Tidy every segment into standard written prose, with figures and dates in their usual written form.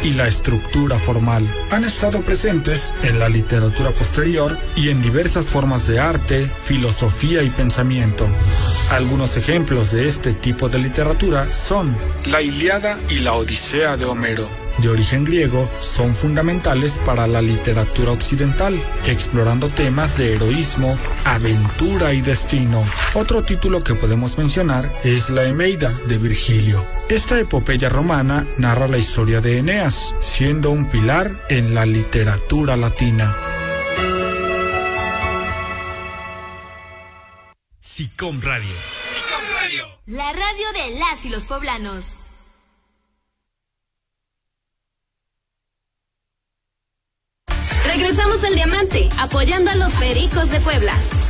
y la estructura formal. Han estado presentes en la literatura posterior y en diversas formas de arte, filosofía y pensamiento. Algunos ejemplos de este tipo de literatura son la Ilíada y la Odisea de Homero. De origen griego, son fundamentales para la literatura occidental, explorando temas de heroísmo, aventura y destino. Otro título que podemos mencionar es la Eneida de Virgilio. Esta epopeya romana narra la historia de Eneas, siendo un pilar en la literatura latina. SICOM Radio. SICOM Radio. La radio de las y los poblanos. Regresamos al Diamante, apoyando a los Pericos de Puebla.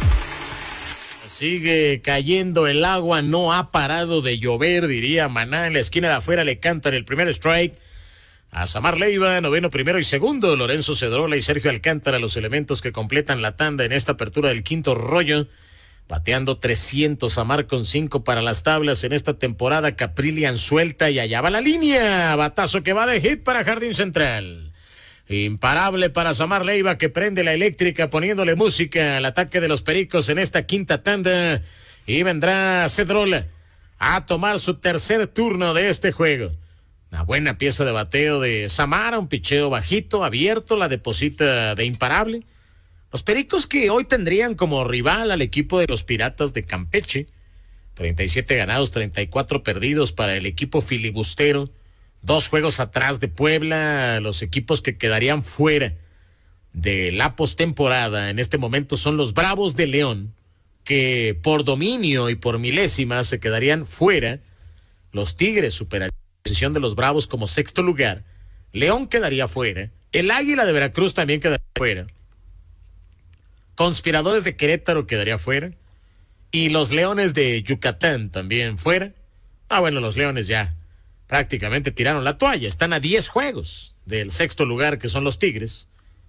Sigue cayendo el agua, no ha parado de llover, diría Maná. En la esquina de afuera le cantan el primer strike a Samar Leiva, noveno, primero y segundo. Lorenzo Cedrola y Sergio Alcántara, los elementos que completan la tanda en esta apertura del quinto rollo. Bateando 300, Samar con 5 para las tablas en esta temporada. Caprillian suelta y allá va la línea. Batazo que va de hit para Jardín Central. Imparable para Samar Leiva, que prende la eléctrica poniéndole música al ataque de los Pericos en esta quinta tanda. Y vendrá Cedrola a tomar su tercer turno de este juego. Una buena pieza de bateo de Samar, un picheo bajito, abierto, la deposita de imparable. Los Pericos que hoy tendrían como rival al equipo de los Piratas de Campeche. 37 ganados, 34 perdidos para el equipo filibustero. 2 juegos atrás de Puebla. Los equipos que quedarían fuera de la postemporada en este momento son los Bravos de León, que por dominio y por milésimas se quedarían fuera. Los Tigres superarían la posición de los Bravos como sexto lugar. León quedaría fuera. El Águila de Veracruz también quedaría fuera. Conspiradores de Querétaro quedaría fuera. Y los Leones de Yucatán también fuera. Bueno, los Leones ya prácticamente tiraron la toalla. Están a 10 juegos del sexto lugar, que son los Tigres.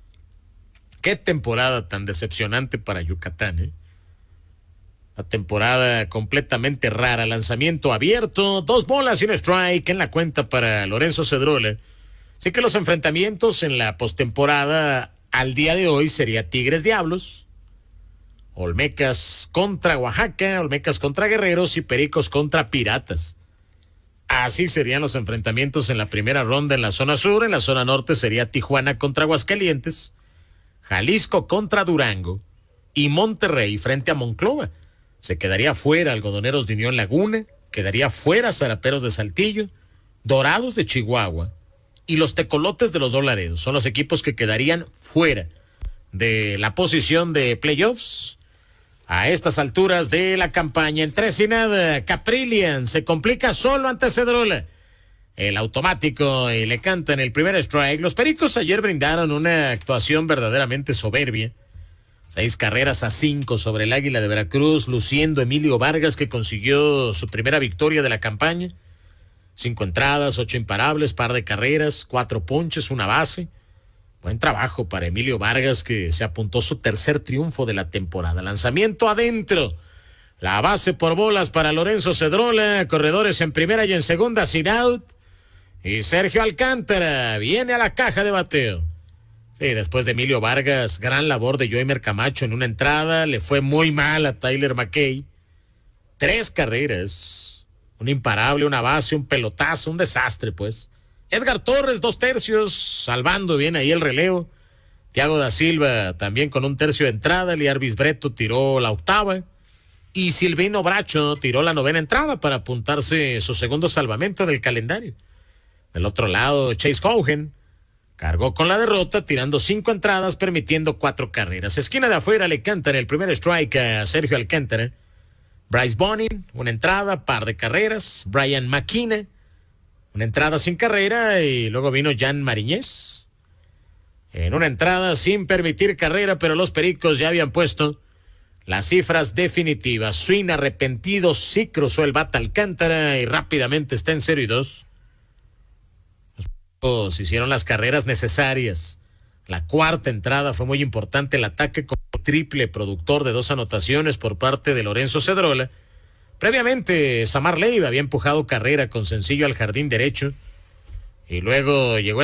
Qué temporada tan decepcionante para Yucatán, ¿eh? Una temporada completamente rara. Lanzamiento abierto, 2 bolas y un strike en la cuenta para Lorenzo Cedrola. Así que los enfrentamientos en la postemporada al día de hoy sería Tigres Diablos, Olmecas contra Oaxaca, Olmecas contra Guerreros y Pericos contra Piratas. Así serían los enfrentamientos en la primera ronda en la zona sur. En la zona norte sería Tijuana contra Aguascalientes, Jalisco contra Durango y Monterrey frente a Monclova. Se quedaría fuera Algodoneros de Unión Laguna, quedaría fuera Zaraperos de Saltillo, Dorados de Chihuahua y los Tecolotes de los Dos Laredos. Son los equipos que quedarían fuera de la posición de playoffs a estas alturas de la campaña. En 3-0, Caprillian se complica solo ante Cedrola. El automático y le cantan el primer strike. Los Pericos ayer brindaron una actuación verdaderamente soberbia. 6 carreras a 5 sobre el Águila de Veracruz, luciendo Emilio Vargas, que consiguió su primera victoria de la campaña. 5 entradas, 8 imparables, par de carreras, 4 ponches, una base. Buen trabajo para Emilio Vargas, que se apuntó su tercer triunfo de la temporada. Lanzamiento adentro. La base por bolas para Lorenzo Cedrola. Corredores en primera y en segunda, sin out. Y Sergio Alcántara viene a la caja de bateo. Sí, después de Emilio Vargas, gran labor de Yoimer Camacho en una entrada. Le fue muy mal a Tyler McKay. 3 carreras. Un imparable, una base, un pelotazo, un desastre, pues. Edgar Torres, 2 tercios, salvando bien ahí el relevo. Thiago da Silva también con un tercio de entrada. Liarvis Breto tiró la octava. Y Silvino Bracho tiró la 9ª entrada para apuntarse su segundo salvamento del calendario. Del otro lado, Chase Cohen cargó con la derrota, tirando 5 entradas, permitiendo 4 carreras. Esquina de afuera le cantan el primer strike a Sergio Alcántara. Bryce Bonin, una entrada, par de carreras. Brian McKenna, una entrada sin carrera. Y luego vino Jan Mariñez en una entrada sin permitir carrera, pero los Pericos ya habían puesto las cifras definitivas. Swing arrepentido, sí cruzó el bate Alcántara y rápidamente está en 0-2. Los Pericos hicieron las carreras necesarias. La 4ª entrada fue muy importante, el ataque con triple productor de 2 anotaciones por parte de Lorenzo Cedrola. Previamente, Samar Leiva había empujado carrera con sencillo al jardín derecho. Y luego llegó